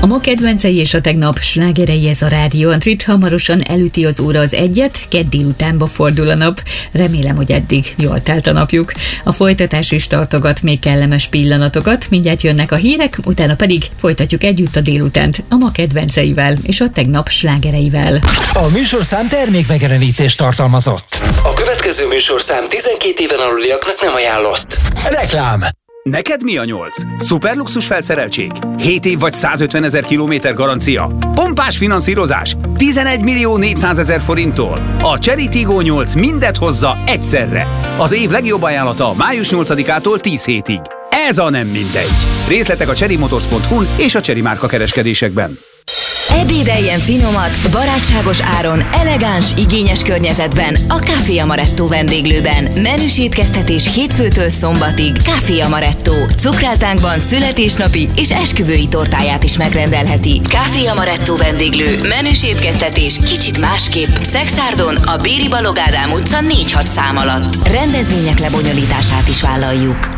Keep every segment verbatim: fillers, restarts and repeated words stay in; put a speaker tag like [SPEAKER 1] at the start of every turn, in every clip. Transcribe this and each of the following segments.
[SPEAKER 1] ma kedvencei és a tegnap slágerei, ez a Rádió Antrit. Hamarosan elüti az óra az egyet, kedd délutánba fordul a nap. Remélem, hogy eddig jól telt a napjuk. A folytatás is tartogat még kellemes pillanatokat. Mindjárt jönnek a hírek, utána pedig folytatjuk együtt a délutánt a ma kedvenceivel és a tegnap slágereivel.
[SPEAKER 2] A műsorszám termékmegjelenítést tartalmazott.
[SPEAKER 3] A következő műsorszám tizenkét éven aluliaknak nem ajánlott.
[SPEAKER 2] Reklám.
[SPEAKER 4] Neked mi a nyolc? Szuperluxus felszereltség? hét év vagy százötven ezer kilométer garancia? Pompás finanszírozás? tizenegy millió négyszázezer forinttól? A Chery Tiggo nyolc mindet hozza egyszerre. Az év legjobb ajánlata május nyolcadikától tíz hétig. Ez a nem mindegy. Részletek a cherrymotors pont hu-n és a Chery márka kereskedésekben.
[SPEAKER 5] Ebédeljen finomat, barátságos áron, elegáns, igényes környezetben a Café Amaretto vendéglőben. Menüs étkeztetés hétfőtől szombatig. Café Amaretto. Cukráltánkban születésnapi és esküvői tortáját is megrendelheti. Café Amaretto vendéglő. Menüs étkeztetés kicsit másképp. Szexárdon a Béri Balogh Ádám utca négy hat szám alatt. Rendezvények lebonyolítását is vállaljuk.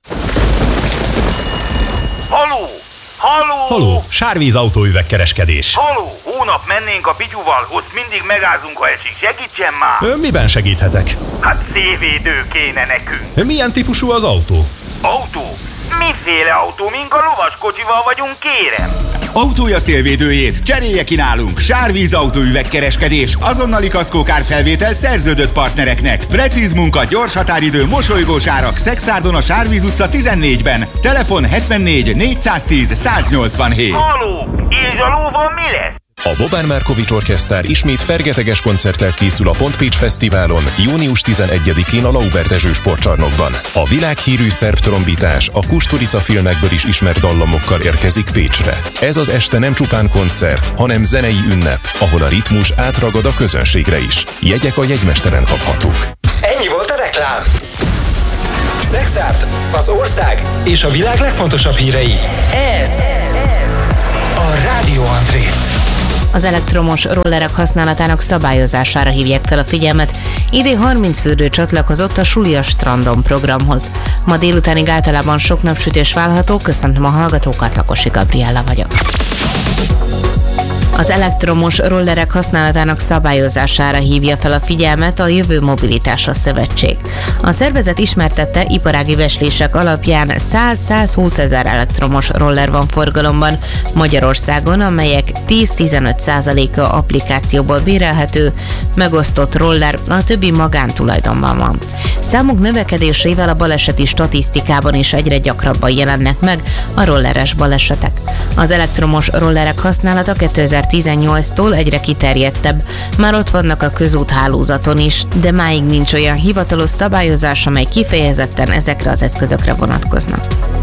[SPEAKER 6] Haló! Haló!
[SPEAKER 7] Haló, Sárvíz autóüvegkereskedés.
[SPEAKER 6] Haló! Hónap mennénk a pityuval, ott mindig megázunk, ha esik. Segítsen már!
[SPEAKER 7] Ön miben segíthetek?
[SPEAKER 6] Hát szévédő kéne nekünk.
[SPEAKER 7] Milyen típusú az autó?
[SPEAKER 6] Autó? Miféle autó? Mink a lovaskocsival vagyunk, kérem?
[SPEAKER 8] Autója szélvédőjét cserélje ki nálunk. Sárvíz autóüvegkereskedés. Azonnali kaszkókárfelvétel szerződött partnereknek. Precíz munka, gyors határidő, mosolygós árak. Szexárdon a Sárvíz utca tizennégyben. Telefon hetvennégy négyszáztíz száznyolcvanhét.
[SPEAKER 6] Haló! És a lóval mi lesz?
[SPEAKER 9] A Bobán Markovics Orkesztár ismét fergeteges koncerttel készül a Pontpécs Fesztiválon június tizenegyedikén a Lauber Dezső sportcsarnokban. A világhírű szerb trombitás a Kusturica filmekből is ismert dallamokkal érkezik Pécsre. Ez az este nem csupán koncert, hanem zenei ünnep, ahol a ritmus átragad a közönségre is. Jegyek a jegymesteren kaphatók.
[SPEAKER 2] Ennyi volt a reklám. Szexárd, az ország és a világ legfontosabb hírei. Ez a Rádió Antrit.
[SPEAKER 10] Az elektromos rollerek használatának szabályozására hívják fel a figyelmet. Idén harminc fürdő csatlakozott a Sully a strandon programhoz. Ma délutánig általában sok napsütés várható. Köszöntöm a hallgatókat, Lakosi Gabriella vagyok. Az elektromos rollerek használatának szabályozására hívja fel a figyelmet a Jövő Mobilitása Szövetség. A szervezet ismertette, iparági becslések alapján száz-százhúsz ezer elektromos roller van forgalomban Magyarországon, amelyek tíz-tizenöt százaléka applikációból bérelhető, megosztott roller, a többi magántulajdonban van. Számuk növekedésével a baleseti statisztikában is egyre gyakrabban jelennek meg a rolleres balesetek. Az elektromos rollerek használata kétezer-tizennyolctól egyre kiterjedtebb. Már ott vannak a közúthálózaton is, de máig nincs olyan hivatalos szabályozás, amely kifejezetten ezekre az eszközökre vonatkozna.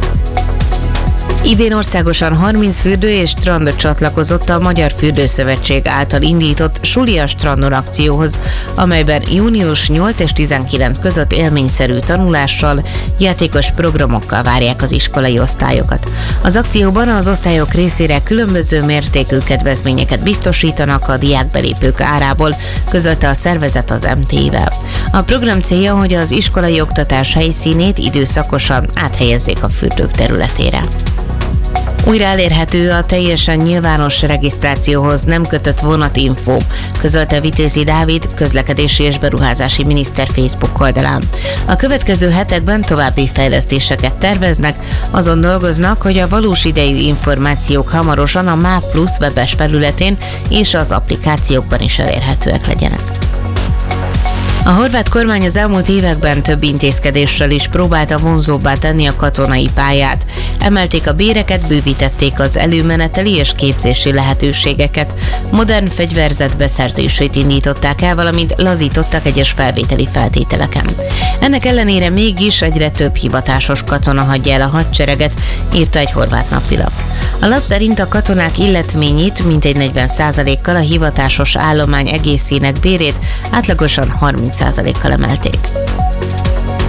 [SPEAKER 10] Idén országosan harminc fürdő és strand csatlakozott a Magyar Fürdőszövetség által indított Sully a strandon akcióhoz, amelyben június nyolc és tizenkilenc között élményszerű tanulással, játékos programokkal várják az iskolai osztályokat. Az akcióban az osztályok részére különböző mértékű kedvezményeket biztosítanak a diákbelépők árából, közölte a szervezet az em té i-vel. A program célja, hogy az iskolai oktatás helyszínét időszakosan áthelyezzék a fürdők területére. Újra elérhető a teljesen nyilvános regisztrációhoz nem kötött vonatinfó, közölte Vitézi Dávid, közlekedési és beruházási miniszter Facebook oldalán. A következő hetekben további fejlesztéseket terveznek, azon dolgoznak, hogy a valós idejű információk hamarosan a MÁV Plusz webes felületén és az applikációkban is elérhetőek legyenek. A horvát kormány az elmúlt években több intézkedéssel is próbálta vonzóbbá tenni a katonai pályát. Emelték a béreket, bővítették az előmeneteli és képzési lehetőségeket, modern fegyverzet beszerzését indították el, valamint lazítottak egyes felvételi feltételeken. Ennek ellenére mégis egyre több hivatásos katona hagyja el a hadsereget, írta egy horvát napilap. A lap szerint a katonák illetményét mintegy negyven százalékkal, a hivatásos állomány egészének bérét átlagosan harminc százalékkal emelték.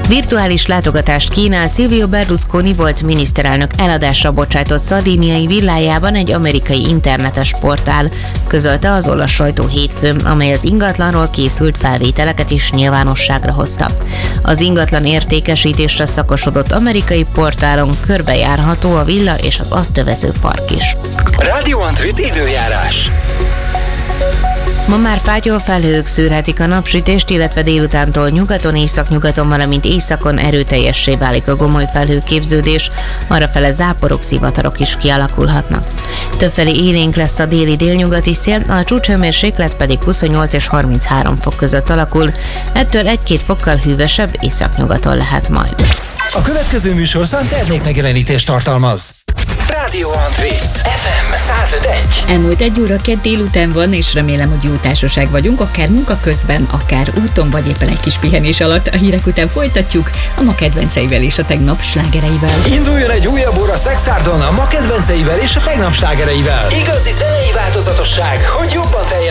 [SPEAKER 10] Virtuális látogatást kínál Silvio Berlusconi volt miniszterelnök eladásra bocsájtott szardíniai villájában egy amerikai internetes portál, közölte az olasz sajtó hétfőn, amely az ingatlanról készült felvételeket is nyilvánosságra hozta. Az ingatlan értékesítésre szakosodott amerikai portálon körbejárható a villa és az azt övező park is.
[SPEAKER 2] Radio Antrit időjárás.
[SPEAKER 10] Ma már fátyolfelhők szűrhetik a napsütést, illetve délutántól nyugaton, északnyugaton, valamint északon erőteljessé válik a gomoly felhőképződés, arrafele záporok, szivatarok is kialakulhatnak. Többfelé élénk lesz a déli délnyugati szél, a csúcshőmérséklet pedig huszonnyolc és harminchárom fok között alakul, ettől egy-két fokkal hűvösebb északnyugaton lehet majd.
[SPEAKER 2] A következő műsorszám termékmegjelenítést tartalmaz. Rádió Antrit, ef em száz öt egy.
[SPEAKER 1] Elmúlt egy óra kedd délután van, és remélem, hogy jó társaság vagyunk, akár munka közben, akár úton, vagy éppen egy kis pihenés alatt. A hírek után folytatjuk a ma kedvenceivel és a tegnap slágereivel.
[SPEAKER 2] Induljon egy újabb óra Szexárdon a ma kedvenceivel és a tegnap slágereivel. Igazi zenei változatosság, hogy jobban teljesítsen.